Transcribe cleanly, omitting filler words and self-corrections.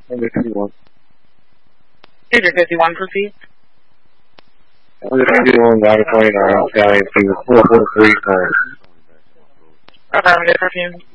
Under 51. Figure 51, proceed. Under 51, Dr. 29, County, 443, Affirmative, perfume.